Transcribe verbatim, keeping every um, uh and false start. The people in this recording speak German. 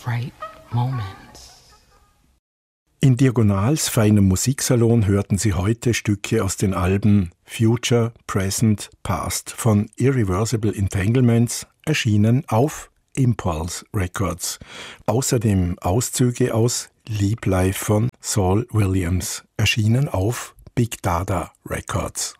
right moments. In Diagonals feinem Musiksalon hörten Sie heute Stücke aus den Alben Future, Present, Past von Irreversible Entanglements, erschienen auf Impulse Records. Außerdem Auszüge aus Lieb Live von Saul Williams, erschienen auf Big Dada Records.